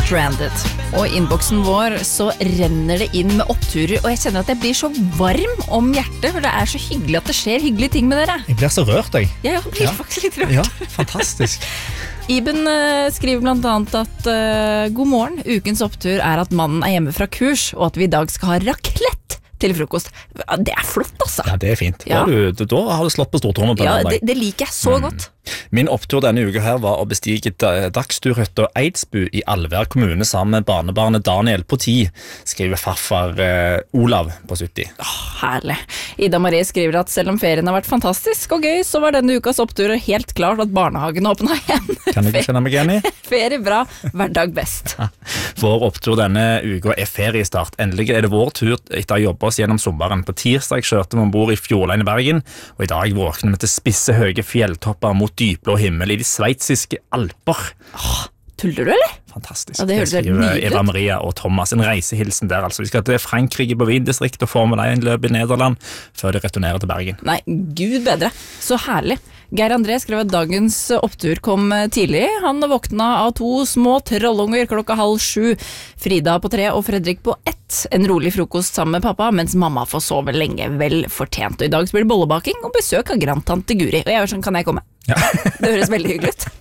Stranded. Og I innboksen vår så renner det inn med oppturer, og jeg kjenner at jeg blir så varm om hjertet, for det så hyggelig at det skjer hyggelige ting med dere. Jeg blir så rørt, jeg. Jeg blir faktisk litt rørt. Ja, fantastisk. Iben skriver blant annet at god morgen, ukens opptur at mannen hjemme fra kurs, og at vi I dag skal ha raclette til frokost. Det flott, altså. Ja, det fint. Ja. Da har du slått på stortårnet på ja, den dag. det liker jeg så godt. Min opptur denne uka her var å bestige dagsturhytta Eidsbu I Alvær kommune sammen med barnebarnet Daniel på 10, skriver farfar Olav på 70. Herlig. Ida Marie skriver at selv om ferien har vært fantastisk og gøy, så var denne ukas opptur helt klart at barnehagen åpnet igjen. Kan du ikke kjenne meg igjen I? Ferie bra, hverdag best. Vår opptur denne uka feriestart. Endelig det vår tur etter å jobbe oss gjennom sommeren. På tirsdag kjørte vi ombord I Fjordline I Bergen, og I dag våkner vi til spisse høye fjelltopper mot dypblå himmel I de sveitsiske Alper. Tuller du, eller? Fantastisk. Ja, det høres helt skriver nydelig ut. Eva Maria og Thomas. En reisehilsen der, altså. Vi skal til Frankrike på Vindistrikt og Formel 1-løp I Nederland før de returnerer til Bergen. Nei, Gud bedre. Så herlig. Geir André skrev at dagens opptur kom tidlig. Han våkna av 2 små trollunger klokka 6:30. Frida på 3 og Fredrik på 1. En rolig frokost sammen med pappa, mens mamma får sove lenge, vel fortjent. Og I dag blir det bollebaking og besøk av grandtante Guri. Og jeg var sånn, kan jeg komme? Ja. Det høres veldig hyggelig ut.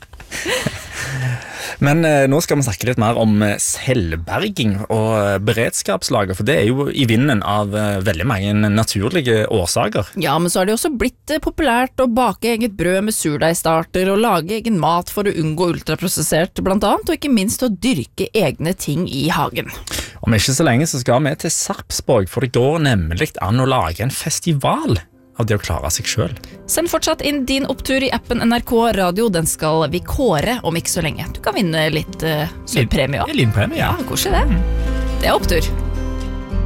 Men nå skal vi snakke litt mer om selvberging og beredskapslager, for det jo I vinden av veldig mange naturlige årsaker. Ja, men så det også blitt populært å bake eget brød med surdeigstarter og lage egen mat for å unngå ultraprosessert blant annet, og ikke minst å dyrke egne ting I hagen. Om ikke så lenge så skal vi til Sarpsborg, for det går nemlig an å lage en festival av det å klare seg selv. Send fortsatt inn din opptur I appen NRK Radio, den skal vi kåre om ikke så lenge. Du kan vinne litt premie også. Liten premie, ja. Ja, koselig det. Det opptur.